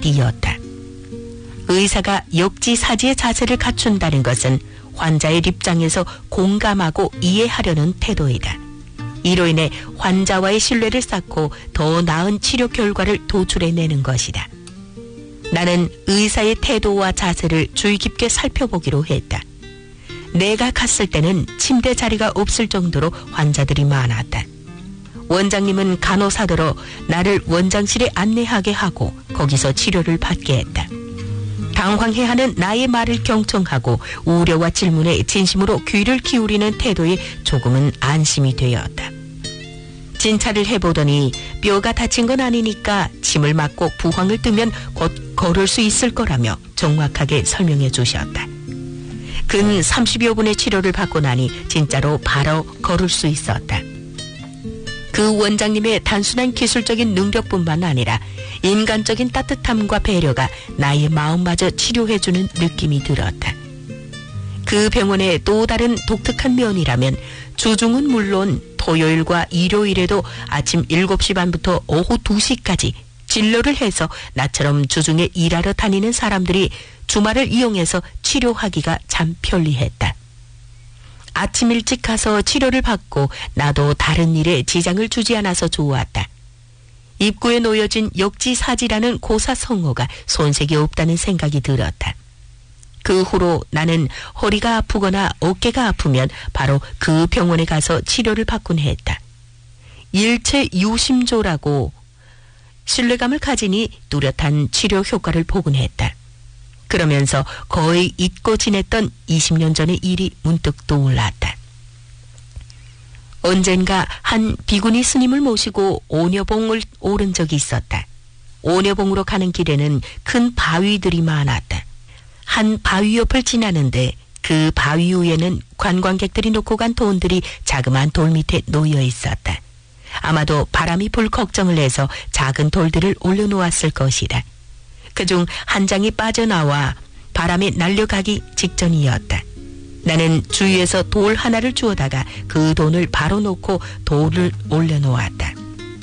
띄었다. 의사가 역지사지의 자세를 갖춘다는 것은 환자의 입장에서 공감하고 이해하려는 태도이다. 이로 인해 환자와의 신뢰를 쌓고 더 나은 치료 결과를 도출해내는 것이다. 나는 의사의 태도와 자세를 주의 깊게 살펴보기로 했다. 내가 갔을 때는 침대 자리가 없을 정도로 환자들이 많았다. 원장님은 간호사들로 나를 원장실에 안내하게 하고 거기서 치료를 받게 했다. 당황해하는 나의 말을 경청하고 우려와 질문에 진심으로 귀를 기울이는 태도에 조금은 안심이 되었다. 진찰을 해보더니 뼈가 다친 건 아니니까 침을 맞고 부황을 뜨면 곧 걸을 수 있을 거라며 정확하게 설명해 주셨다. 근 30여 분의 치료를 받고 나니 진짜로 바로 걸을 수 있었다. 그 원장님의 단순한 기술적인 능력뿐만 아니라 인간적인 따뜻함과 배려가 나의 마음마저 치료해주는 느낌이 들었다. 그 병원의 또 다른 독특한 면이라면 주중은 물론 토요일과 일요일에도 아침 7시 반부터 오후 2시까지 진료를 해서 나처럼 주중에 일하러 다니는 사람들이 주말을 이용해서 치료하기가 참 편리했다. 아침 일찍 가서 치료를 받고 나도 다른 일에 지장을 주지 않아서 좋았다. 입구에 놓여진 역지사지라는 고사성어가 손색이 없다는 생각이 들었다. 그 후로 나는 허리가 아프거나 어깨가 아프면 바로 그 병원에 가서 치료를 받곤 했다. 일체유심조라고 신뢰감을 가지니 뚜렷한 치료 효과를 보곤 했다. 그러면서 거의 잊고 지냈던 20년 전의 일이 문득 떠올랐다. 언젠가 한 비구니 스님을 모시고 오녀봉을 오른 적이 있었다. 오녀봉으로 가는 길에는 큰 바위들이 많았다. 한 바위 옆을 지나는데 그 바위 위에는 관광객들이 놓고 간 돈들이 자그마한 돌 밑에 놓여 있었다. 아마도 바람이 불 걱정을 해서 작은 돌들을 올려놓았을 것이다. 그중 한 장이 빠져나와 바람에 날려가기 직전이었다. 나는 주위에서 돌 하나를 주워다가 그 돈을 바로 놓고 돌을 올려놓았다.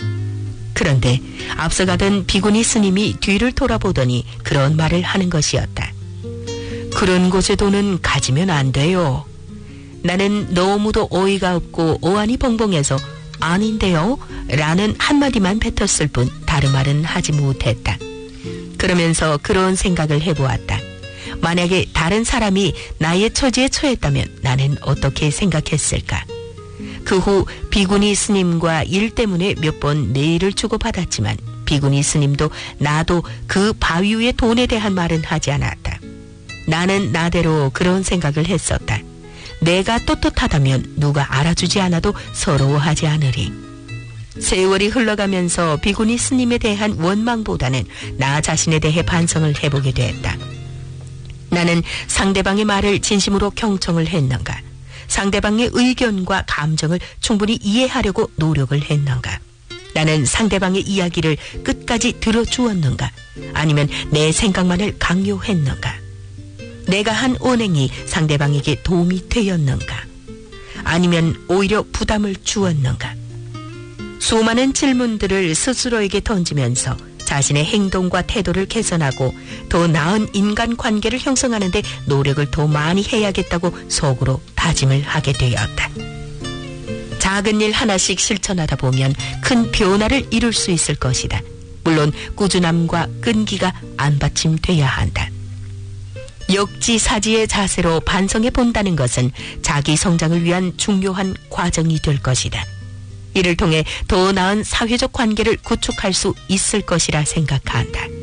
그런데 앞서가던 비구니 스님이 뒤를 돌아보더니 그런 말을 하는 것이었다. 그런 곳에 돈은 가지면 안 돼요. 나는 너무도 어이가 없고 어안이 벙벙해서 아닌데요? 라는 한마디만 뱉었을 뿐 다른 말은 하지 못했다. 그러면서 그런 생각을 해보았다. 만약에 다른 사람이 나의 처지에 처했다면 나는 어떻게 생각했을까? 그 후 비구니 스님과 일 때문에 몇 번 메일을 주고받았지만 비구니 스님도 나도 그 바위 위의 돈에 대한 말은 하지 않았다. 나는 나대로 그런 생각을 했었다. 내가 떳떳하다면 누가 알아주지 않아도 서러워하지 않으리. 세월이 흘러가면서 비구니 스님에 대한 원망보다는 나 자신에 대해 반성을 해보게 됐다. 나는 상대방의 말을 진심으로 경청을 했는가? 상대방의 의견과 감정을 충분히 이해하려고 노력을 했는가? 나는 상대방의 이야기를 끝까지 들어주었는가? 아니면 내 생각만을 강요했는가? 내가 한 언행이 상대방에게 도움이 되었는가? 아니면 오히려 부담을 주었는가? 수많은 질문들을 스스로에게 던지면서 자신의 행동과 태도를 개선하고 더 나은 인간관계를 형성하는 데 노력을 더 많이 해야겠다고 속으로 다짐을 하게 되었다. 작은 일 하나씩 실천하다 보면 큰 변화를 이룰 수 있을 것이다. 물론 꾸준함과 끈기가 안받침돼야 한다. 역지사지의 자세로 반성해 본다는 것은 자기 성장을 위한 중요한 과정이 될 것이다. 이를 통해 더 나은 사회적 관계를 구축할 수 있을 것이라 생각한다.